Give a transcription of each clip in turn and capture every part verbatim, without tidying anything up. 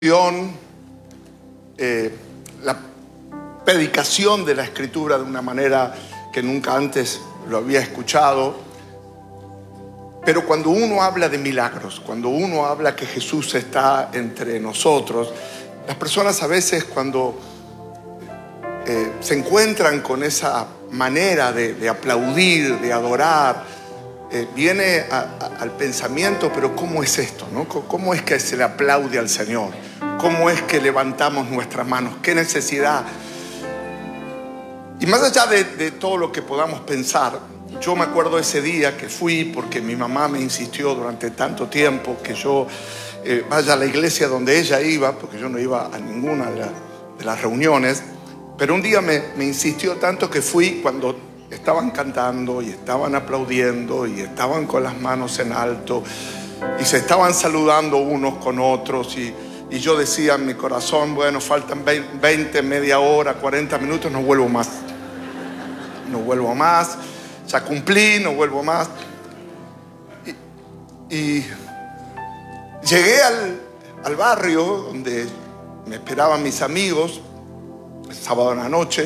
Eh, la predicación de la Escritura de una manera que nunca antes lo había escuchado. Pero cuando uno habla de milagros, cuando uno habla que Jesús está entre nosotros, las personas a veces cuando eh, se encuentran con esa manera de, de aplaudir, de adorar, eh, viene a, a, al pensamiento, pero ¿cómo es esto, no? ¿Cómo es que se le aplaude al Señor? ¿Cómo es que levantamos nuestras manos? ¿Qué necesidad? Y más allá de, de todo lo que podamos pensar, yo me acuerdo ese día que fui porque mi mamá me insistió durante tanto tiempo que yo eh, vaya a la iglesia donde ella iba, porque yo no iba a ninguna de, la, de las reuniones. Pero un día me, me insistió tanto que fui cuando estaban cantando y estaban aplaudiendo y estaban con las manos en alto y se estaban saludando unos con otros y Y yo decía en mi corazón, bueno, faltan veinte, media hora, cuarenta minutos, no vuelvo más. No vuelvo más. Ya cumplí, no vuelvo más. Y, y llegué al, al barrio donde me esperaban mis amigos, el sábado en la noche.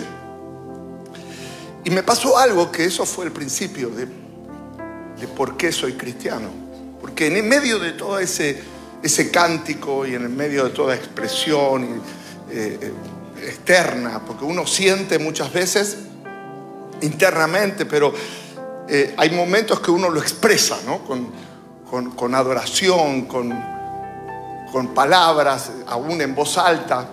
Y me pasó algo que eso fue el principio de, de por qué soy cristiano. Porque en medio de todo ese... ese cántico y en el medio de toda expresión eh, externa, porque uno siente muchas veces internamente, pero eh, hay momentos que uno lo expresa, ¿no? con, con, con adoración, con, con palabras, aún en voz alta.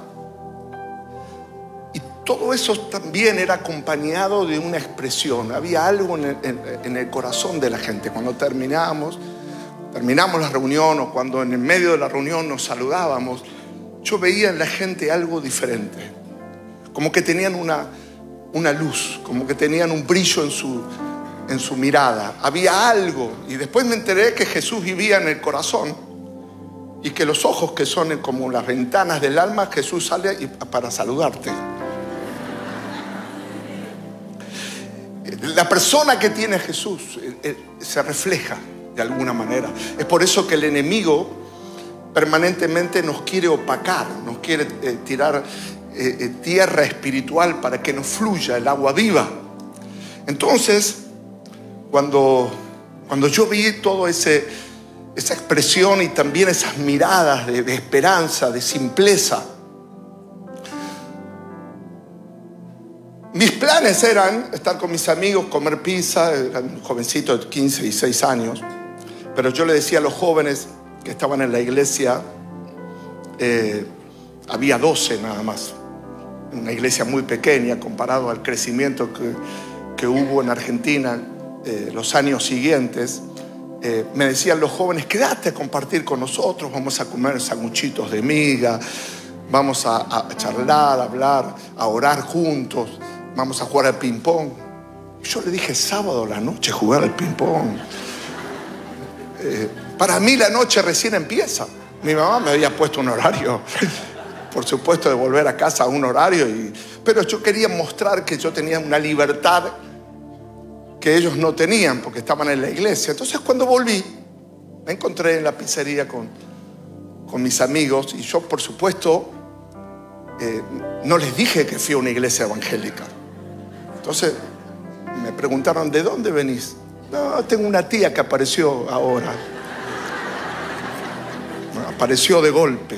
Y todo eso también era acompañado de una expresión. Había algo en el, en, en el corazón de la gente. Cuando terminábamos Terminamos la reunión o cuando en el medio de la reunión nos saludábamos, yo veía en la gente algo diferente. Como que tenían una, una luz, como que tenían un brillo en su, en su mirada. Había algo. Y después me enteré que Jesús vivía en el corazón y que los ojos, que son como las ventanas del alma, Jesús sale para saludarte. La persona que tiene Jesús se refleja de alguna manera. Es por eso que el enemigo permanentemente nos quiere opacar, nos quiere eh, tirar eh, eh, tierra espiritual para que nos fluya el agua viva. Entonces, cuando, cuando yo vi toda esa expresión y también esas miradas de, de esperanza, de simpleza, mis planes eran estar con mis amigos, comer pizza. Era un jovencito de quince, dieciséis años. Pero yo le decía a los jóvenes que estaban en la iglesia, eh, había doce nada más. Una iglesia muy pequeña comparado al crecimiento que, que hubo en Argentina eh, los años siguientes. Eh, me decían los jóvenes, quédate a compartir con nosotros, vamos a comer sanguchitos de miga, vamos a, a charlar, a hablar, a orar juntos, vamos a jugar al ping-pong. Yo le dije, sábado a la noche jugar al ping-pong. Eh, para mí la noche recién empieza. Mi mamá me había puesto un horario, por supuesto, de volver a casa a un horario, y, pero yo quería mostrar que yo tenía una libertad que ellos no tenían porque estaban en la iglesia. Entonces cuando volví, me encontré en la pizzería con, con mis amigos y yo, por supuesto, eh, no les dije que fui a una iglesia evangélica. Entonces me preguntaron, ¿de dónde venís? No, tengo una tía que apareció ahora. Apareció de golpe.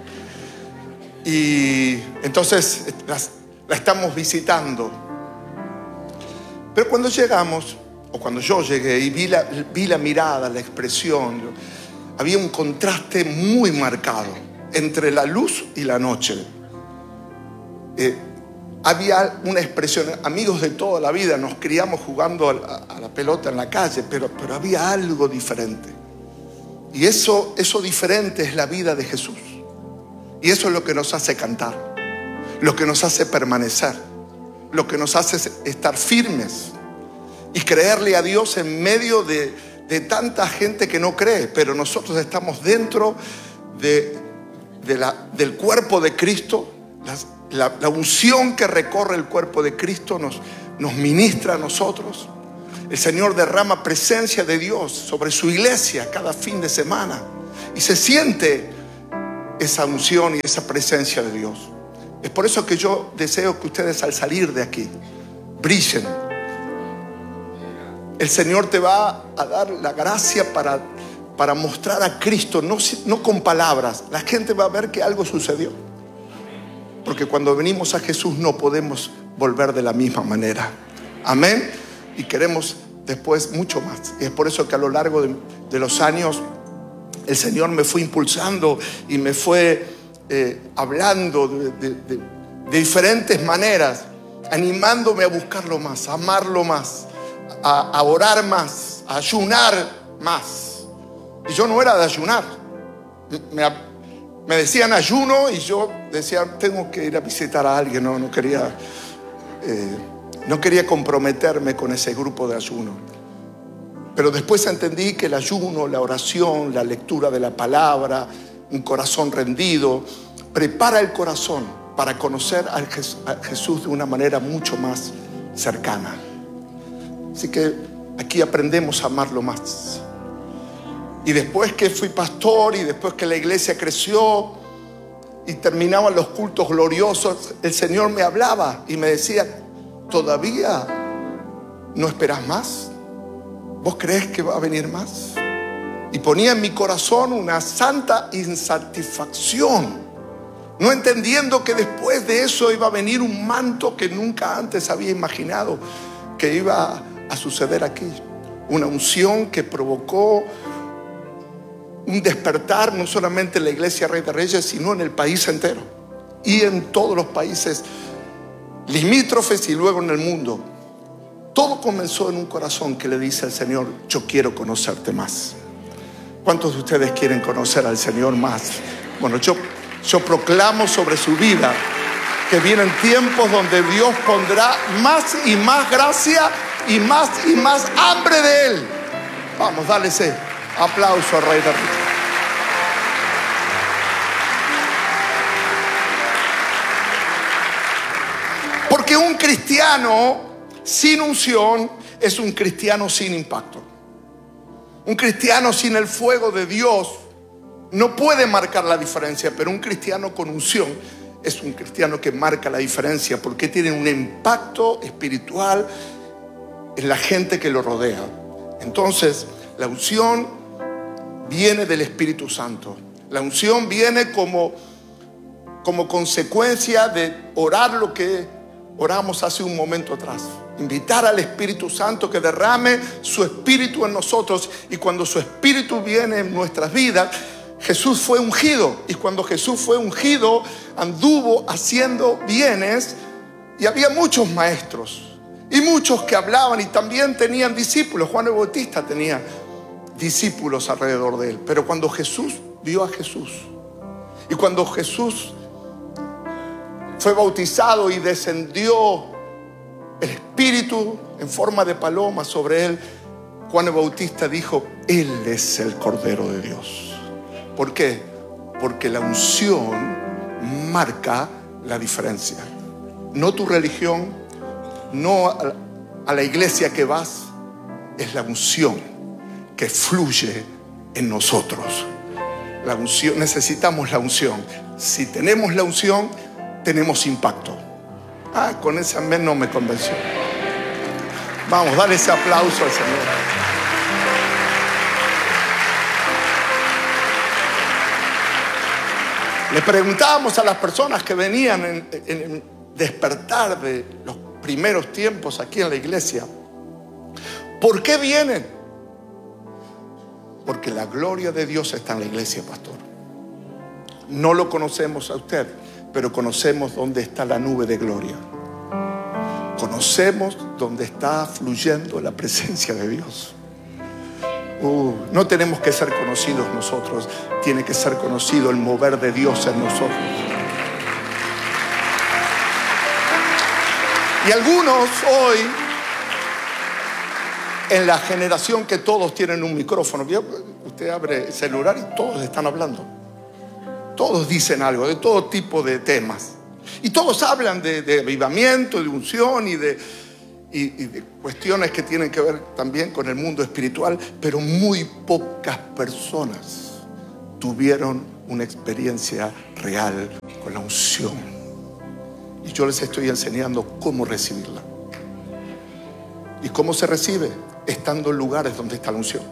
Y entonces las, la estamos visitando. Pero cuando llegamos, o cuando yo llegué y vi la, vi la mirada, la expresión, había un contraste muy marcado entre la luz y la noche. Eh, Había una expresión, amigos de toda la vida, nos criamos jugando a, a la pelota en la calle, pero, pero había algo diferente. Y eso, eso diferente es la vida de Jesús. Y eso es lo que nos hace cantar, lo que nos hace permanecer, lo que nos hace estar firmes y creerle a Dios en medio de, de tanta gente que no cree, pero nosotros estamos dentro de, de la, del cuerpo de Cristo. Las, La, la unción que recorre el cuerpo de Cristo nos, nos ministra a nosotros. El Señor derrama presencia de Dios sobre su iglesia cada fin de semana. Y se siente esa unción y esa presencia de Dios. Es por eso que yo deseo que ustedes al salir de aquí brillen. El Señor te va a dar la gracia para, para mostrar a Cristo, no, no con palabras. La gente va a ver que algo sucedió. Porque cuando venimos a Jesús no podemos volver de la misma manera. Amén. Y queremos después mucho más. Y es por eso que a lo largo de, de los años el Señor me fue impulsando y me fue eh, hablando de, de, de, de diferentes maneras, animándome a buscarlo más, a amarlo más, a, a orar más, a ayunar más. Y yo no era de ayunar. Me, me decían ayuno y yo decía, tengo que ir a visitar a alguien. No, no quería, eh, no quería comprometerme con ese grupo de ayuno. Pero después entendí que el ayuno, la oración, la lectura de la palabra, un corazón rendido, prepara el corazón para conocer a Jesús de una manera mucho más cercana. Así que aquí aprendemos a amarlo más. Y después que fui pastor y después que la iglesia creció y terminaban los cultos gloriosos, el Señor me hablaba y me decía, ¿todavía no esperas más? ¿Vos crees que va a venir más? Y ponía en mi corazón una santa insatisfacción, no entendiendo que después de eso iba a venir un manto que nunca antes había imaginado que iba a suceder aquí. Una unción que provocó un despertar no solamente en la iglesia Rey de Reyes, sino en el país entero y en todos los países limítrofes y luego en el mundo. Todo comenzó en un corazón que le dice al Señor, yo quiero conocerte más. ¿Cuántos de ustedes quieren conocer al Señor más? Bueno, yo, yo proclamo sobre su vida que vienen tiempos donde Dios pondrá más y más gracia y más y más hambre de Él. Vamos, dale ese aplauso al Rey de Reyes. Porque un cristiano sin unción es un cristiano sin impacto. Un cristiano sin el fuego de Dios no puede marcar la diferencia, pero un cristiano con unción es un cristiano que marca la diferencia porque tiene un impacto espiritual en la gente que lo rodea. Entonces, la unción viene del Espíritu Santo. La unción viene como, como consecuencia de orar lo que oramos hace un momento atrás. Invitar al Espíritu Santo que derrame su Espíritu en nosotros. Y cuando su Espíritu viene en nuestras vidas, Jesús fue ungido. Y cuando Jesús fue ungido, anduvo haciendo bienes. Y había muchos maestros y muchos que hablaban y también tenían discípulos. Juan el Bautista tenía discípulos alrededor de él. Pero cuando Jesús vio a Jesús y cuando Jesús fue bautizado y descendió el Espíritu en forma de paloma sobre él, Juan el Bautista dijo, Él es el Cordero de Dios. ¿Por qué? Porque la unción marca la diferencia. No tu religión, no a la iglesia que vas, es la unción que fluye en nosotros. La unción, necesitamos la unción. Si tenemos la unción, tenemos impacto. Ah, con ese amén no me convenció. Vamos, dale ese aplauso al Señor. Le preguntábamos a las personas que venían en, en el despertar de los primeros tiempos aquí en la iglesia, ¿por qué vienen? Porque la gloria de Dios está en la iglesia, pastor. No lo conocemos a usted, pero conocemos dónde está la nube de gloria. Conocemos dónde está fluyendo la presencia de Dios. Uh, no tenemos que ser conocidos nosotros, tiene que ser conocido el mover de Dios en nosotros. Y algunos hoy, en la generación que todos tienen un micrófono, usted abre el celular y todos están hablando. Todos dicen algo de todo tipo de temas. Y todos hablan de, de avivamiento, de unción y de, y, y de cuestiones que tienen que ver también con el mundo espiritual. Pero muy pocas personas tuvieron una experiencia real con la unción. Y yo les estoy enseñando cómo recibirla. ¿Y cómo se recibe? Estando en lugares donde está la unción.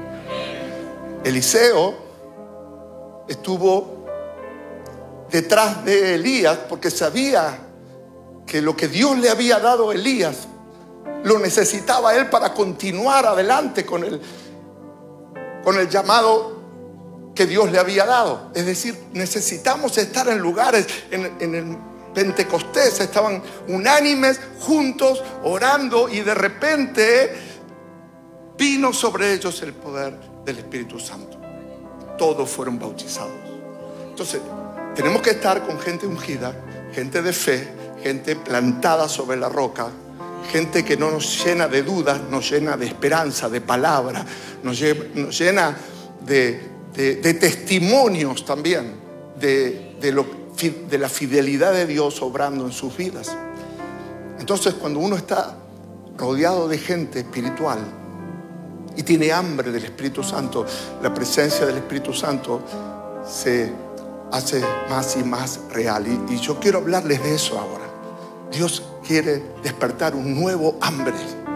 Eliseo estuvo detrás de Elías porque sabía que lo que Dios le había dado a Elías lo necesitaba él para continuar adelante con el, con el llamado que Dios le había dado. Es decir, necesitamos estar en lugares, en, en el Pentecostés estaban unánimes, juntos, orando, y de repente vino sobre ellos el poder del Espíritu Santo. Todos fueron bautizados. Entonces, tenemos que estar con gente ungida, gente de fe, gente plantada sobre la roca, gente que no nos llena de dudas, nos llena de esperanza, de palabra, nos llena de, de, de testimonios también de, de, lo, de la fidelidad de Dios obrando en sus vidas. Entonces, cuando uno está rodeado de gente espiritual y tiene hambre del Espíritu Santo, la presencia del Espíritu Santo se hace más y más real. Y, y yo quiero hablarles de eso ahora. Dios quiere despertar un nuevo hambre.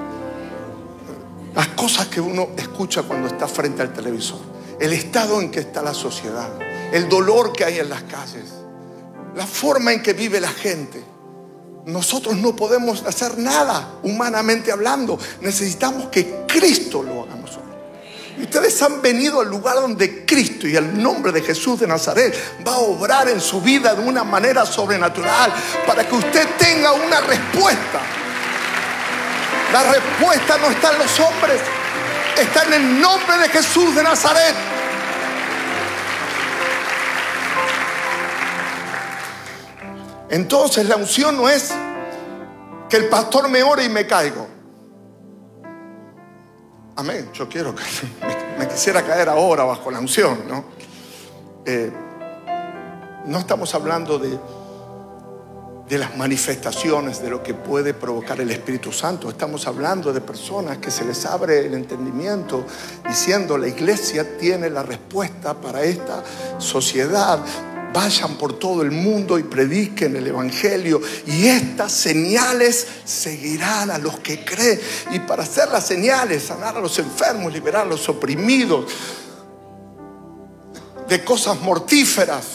Las cosas que uno escucha cuando está frente al televisor, el estado en que está la sociedad, el dolor que hay en las calles, la forma en que vive la gente. Nosotros no podemos hacer nada humanamente hablando. Necesitamos que Cristo lo haga nosotros. Y ustedes han venido al lugar donde Cristo y el nombre de Jesús de Nazaret va a obrar en su vida de una manera sobrenatural para que usted tenga una respuesta. La respuesta no está en los hombres, está en el nombre de Jesús de Nazaret. Entonces la unción no es que el pastor me ore y me caigo. Amén. Yo quiero que me, me quisiera caer ahora bajo la unción, ¿no? Eh, no estamos hablando de, de las manifestaciones de lo que puede provocar el Espíritu Santo. Estamos hablando de personas que se les abre el entendimiento diciendo: la iglesia tiene la respuesta para esta sociedad. Vayan por todo el mundo y prediquen el evangelio, y estas señales seguirán a los que creen. Y para hacer las señales, sanar a los enfermos, liberar a los oprimidos de cosas mortíferas,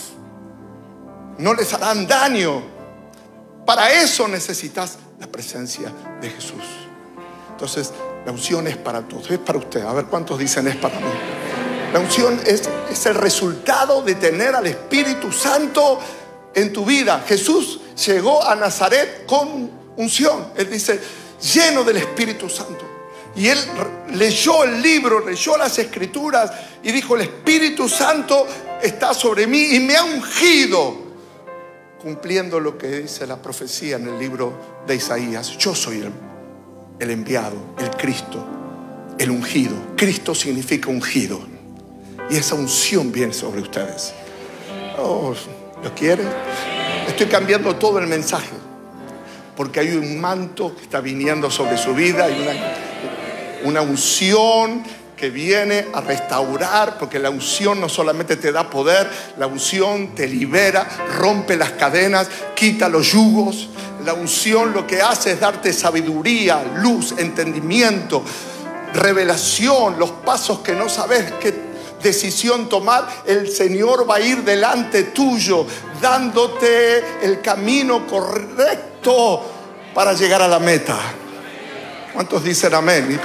no les harán daño. Para eso necesitas la presencia de Jesús. Entonces, la unción es para todos, es para usted. A ver cuántos dicen: es para mí. La unción es, es el resultado de tener al Espíritu Santo en tu vida. Jesús llegó a Nazaret con unción. Él dice: lleno del Espíritu Santo. Y él leyó el libro, leyó las escrituras y dijo: el Espíritu Santo está sobre mí y me ha ungido, cumpliendo lo que dice la profecía en el libro de Isaías. Yo soy el, el enviado, el Cristo, el ungido. Cristo significa ungido. Y esa unción viene sobre ustedes. Oh, ¿lo quieren? Estoy cambiando todo el mensaje, porque hay un manto que está viniendo sobre su vida. Hay una, una unción que viene a restaurar, porque la unción no solamente te da poder, la unción te libera, rompe las cadenas, quita los yugos. La unción lo que hace es darte sabiduría, luz, entendimiento, revelación, los pasos que no sabes qué decisión tomar. El Señor va a ir delante tuyo, dándote el camino correcto para llegar a la meta. ¿Cuántos dicen amén?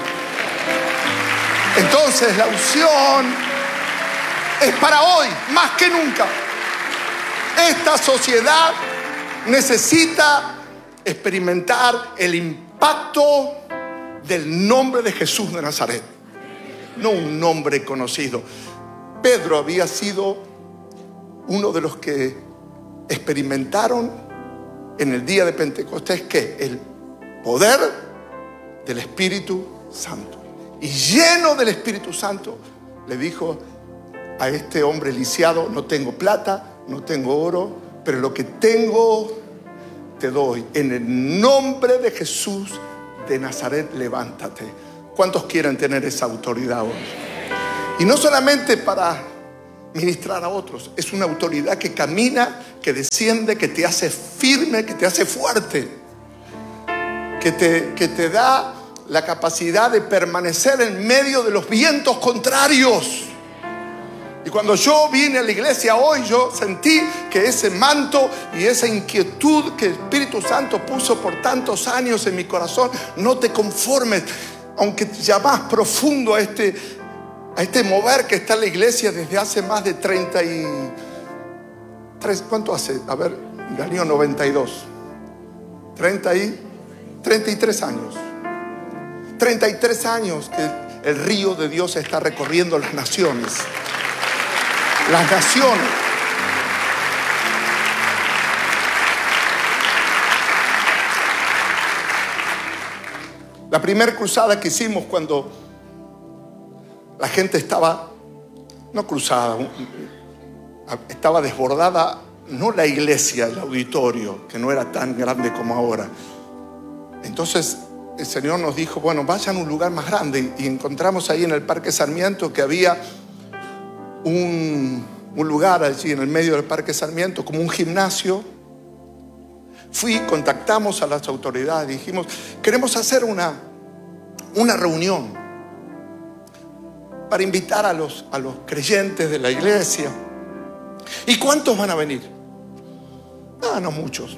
Entonces la unción es para hoy, más que nunca. Esta sociedad necesita experimentar el impacto del nombre de Jesús de Nazaret, no un nombre conocido. Pedro había sido uno de los que experimentaron en el día de Pentecostés que el poder del Espíritu Santo. Y lleno del Espíritu Santo le dijo a este hombre lisiado: no tengo plata, no tengo oro, pero lo que tengo te doy. En el nombre de Jesús de Nazaret, levántate. ¿Cuántos quieren tener esa autoridad hoy? Y no solamente para ministrar a otros. Es una autoridad que camina, que desciende, que te hace firme, que te hace fuerte, que te, que te da la capacidad de permanecer en medio de los vientos contrarios. Y cuando yo vine a la iglesia hoy, yo sentí que ese manto y esa inquietud que el Espíritu Santo puso por tantos años en mi corazón: no te conformes, aunque llamás profundo a este, a este mover que está en la iglesia desde hace más de treinta y tres, ¿cuánto hace? A ver, el año noventa y dos, treinta y tres años. treinta y tres años que el río de Dios está recorriendo las naciones. Las naciones. La primera cruzada que hicimos, cuando la gente estaba, no cruzada, estaba desbordada, no la iglesia, el auditorio, que no era tan grande como ahora. Entonces el Señor nos dijo: bueno, vayan a un lugar más grande. Y encontramos ahí en el Parque Sarmiento que había un, un lugar allí en el medio del Parque Sarmiento, como un gimnasio. Fui, contactamos a las autoridades, dijimos: queremos hacer una, una reunión para invitar a los, a los creyentes de la iglesia. ¿Y cuántos van a venir? Ah, no muchos.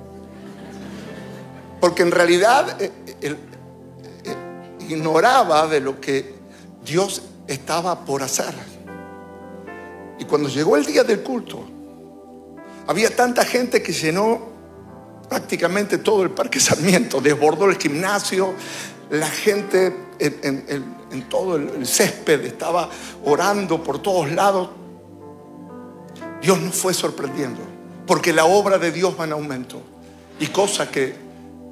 Porque en realidad eh, eh, eh, ignoraba de lo que Dios estaba por hacer. Y cuando llegó el día del culto, había tanta gente que llenó prácticamente todo el Parque Sarmiento, desbordó el gimnasio, la gente en, en, en, en todo el, el césped estaba orando por todos lados. Dios nos fue sorprendiendo, porque la obra de Dios va en aumento. Y cosa que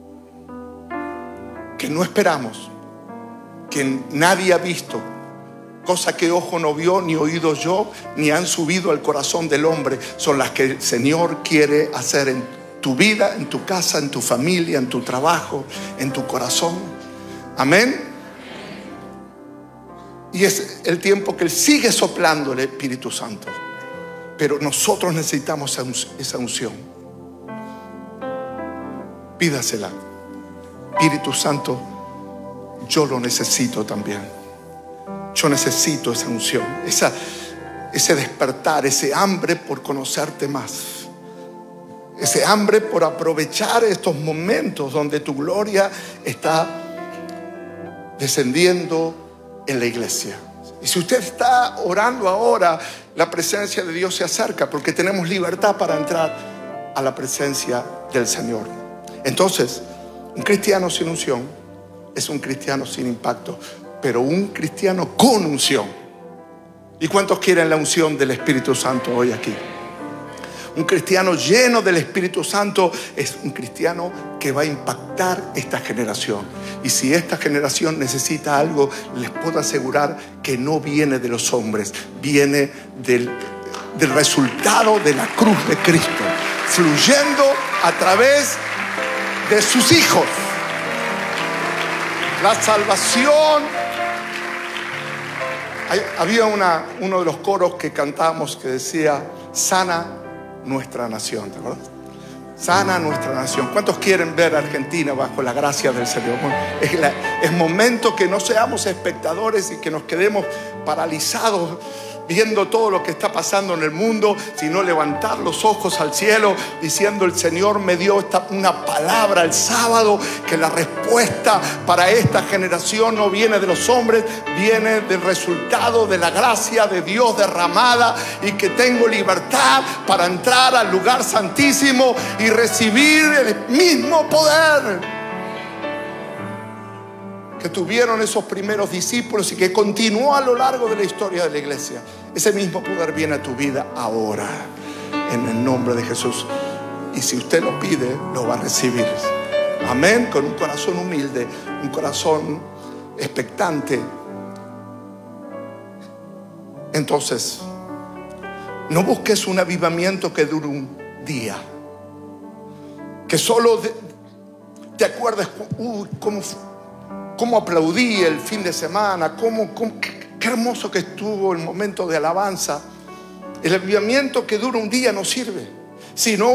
que no esperamos, que nadie ha visto, cosa que ojo no vio, ni oído yo, ni han subido al corazón del hombre, son las que el Señor quiere hacer en tu vida, en tu casa, en tu familia, en tu trabajo, en tu corazón. Amén. Y es el tiempo que Él sigue soplando el Espíritu Santo, pero nosotros necesitamos esa unción. Pídasela. Espíritu Santo, yo lo necesito también. Yo necesito esa unción, esa, ese despertar, ese hambre por conocerte más, ese hambre por aprovechar estos momentos donde tu gloria está descendiendo en la iglesia. Y si usted está orando ahora, la presencia de Dios se acerca, porque tenemos libertad para entrar a la presencia del Señor. Entonces, un cristiano sin unción es un cristiano sin impacto, pero un cristiano con unción. ¿Y cuántos quieren la unción del Espíritu Santo hoy aquí? Un cristiano lleno del Espíritu Santo es un cristiano que va a impactar esta generación. Y si esta generación necesita algo, les puedo asegurar que no viene de los hombres, viene del, del resultado de la cruz de Cristo, fluyendo a través de sus hijos. La salvación. Hay, había una, uno de los coros que cantábamos que decía: sana nuestra nación. ¿Te acuerdas? Sana nuestra nación. ¿Cuántos quieren ver a Argentina bajo la gracia del Señor? Bueno, es, la, es momento que no seamos espectadores y que nos quedemos paralizados viendo todo lo que está pasando en el mundo, sino levantar los ojos al cielo diciendo: el Señor me dio esta, una palabra el sábado, que la respuesta para esta generación no viene de los hombres, viene del resultado de la gracia de Dios derramada, y que tengo libertad para entrar al lugar santísimo y recibir el mismo poder que tuvieron esos primeros discípulos y que continuó a lo largo de la historia de la iglesia. Ese mismo poder viene a tu vida ahora, en el nombre de Jesús. Y si usted lo pide, lo va a recibir. Amén. Con un corazón humilde, un corazón expectante. Entonces, no busques un avivamiento que dure un día, que solo de, te acuerdes, uy, cómo Cómo aplaudí el fin de semana, cómo, cómo, qué, qué hermoso que estuvo el momento de alabanza. El avivamiento que dura un día no sirve, sino